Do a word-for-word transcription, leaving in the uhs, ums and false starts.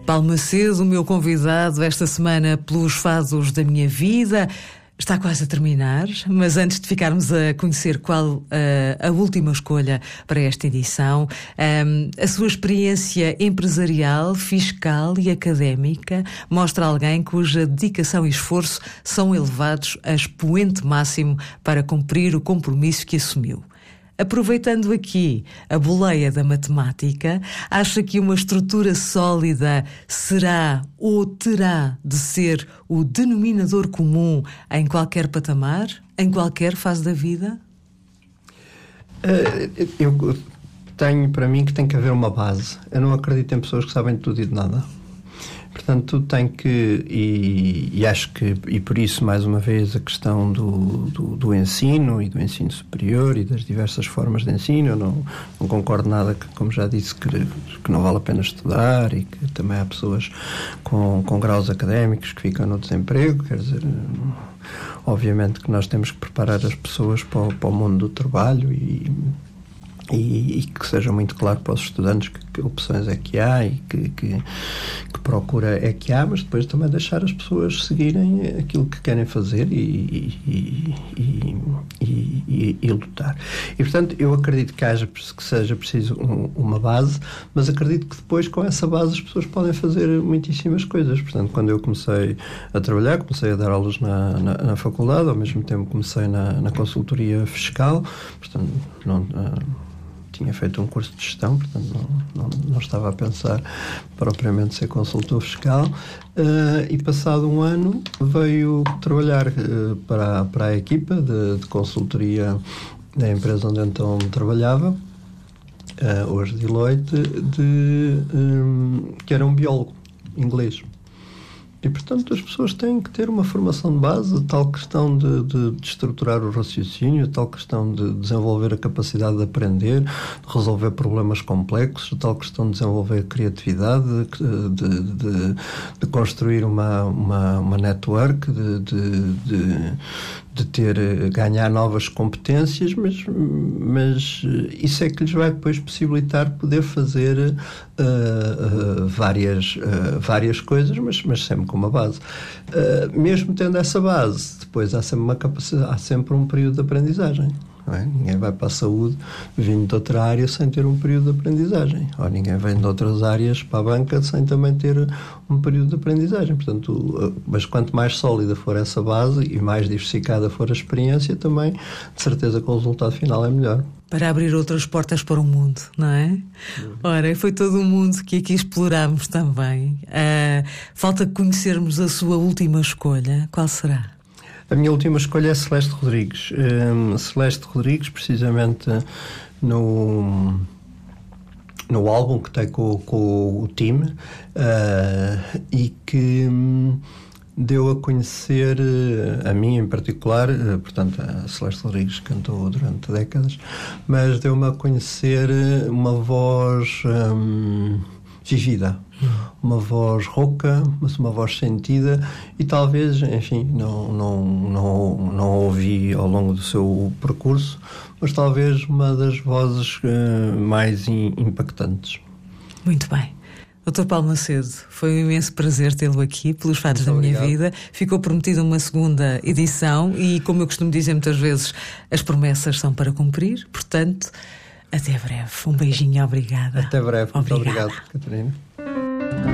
Paulo Macedo, o meu convidado esta semana pelos Fados da Minha Vida. Está quase a terminar, mas antes de ficarmos a conhecer qual uh, a última escolha para esta edição, um, a sua experiência empresarial, fiscal e académica mostra alguém cuja dedicação e esforço são elevados a expoente máximo para cumprir o compromisso que assumiu. Aproveitando aqui a boleia da matemática, acha que uma estrutura sólida será ou terá de ser o denominador comum em qualquer patamar, em qualquer fase da vida? Uh, eu tenho para mim que tem que haver uma base. Eu não acredito em pessoas que sabem de tudo e de nada. Portanto, tu tem que, e, e acho que, e por isso, mais uma vez, a questão do, do, do ensino e do ensino superior e das diversas formas de ensino, eu não, não concordo nada, que, como já disse, que, que não vale a pena estudar e que também há pessoas com, com graus académicos que ficam no desemprego, quer dizer, obviamente que nós temos que preparar as pessoas para o, para o mundo do trabalho e... E, e que seja muito claro para os estudantes que, que opções é que há e que, que, que procura é que há, mas depois também deixar as pessoas seguirem aquilo que querem fazer e, e, e, e, e, e lutar. E, portanto, eu acredito que, haja, que seja preciso um, uma base, mas acredito que depois, com essa base, as pessoas podem fazer muitíssimas coisas. Portanto, quando eu comecei a trabalhar, comecei a dar aulas na, na, na faculdade, ao mesmo tempo comecei na, na consultoria fiscal, portanto, não... tinha feito um curso de gestão, portanto não, não, não estava a pensar propriamente ser consultor fiscal, uh, e passado um ano veio trabalhar uh, para, para a equipa de, de consultoria da empresa onde então trabalhava, uh, hoje Deloitte, de, um, que era um biólogo inglês. E, portanto, as pessoas têm que ter uma formação de base, tal questão de, de, de estruturar o raciocínio, tal questão de desenvolver a capacidade de aprender, de resolver problemas complexos, tal questão de desenvolver a criatividade, de, de, de, de construir uma, uma, uma network, de, de, de, de ter, ganhar novas competências, mas, mas isso é que lhes vai depois possibilitar poder fazer uh, uh, várias, uh, várias coisas, mas, mas sempre com uma base. Uh, mesmo tendo essa base, depois há sempre uma capacidade, há sempre um período de aprendizagem. Não é? Ninguém vai para a saúde vindo de outra área sem ter um período de aprendizagem, ou ninguém vem de outras áreas para a banca sem também ter um período de aprendizagem. Portanto, mas quanto mais sólida for essa base e mais diversificada for a experiência, também de certeza que o resultado final é melhor. Para abrir outras portas para o mundo, não é? Uhum. Ora, foi todo o mundo que aqui explorámos também. Uh, falta conhecermos a sua última escolha. Qual será? A minha última escolha é Celeste Rodrigues. Um, Celeste Rodrigues, precisamente no, no álbum que tem com, com o time, uh, e que um, deu a conhecer, uh, a mim em particular, uh, portanto a Celeste Rodrigues cantou durante décadas, mas deu-me a conhecer uma voz um, vivida. Uma voz rouca, mas uma voz sentida, e talvez, enfim, não, não, não, não ouvi ao longo do seu percurso, mas talvez uma das vozes uh, mais in, impactantes. Muito bem. doutor Paulo Macedo, foi um imenso prazer tê-lo aqui pelos Fados da Minha Vida. Ficou prometida uma segunda edição e, como eu costumo dizer muitas vezes, as promessas são para cumprir. Portanto, até breve. Um beijinho e obrigada. Até breve. Muito obrigada. Obrigado, Catarina.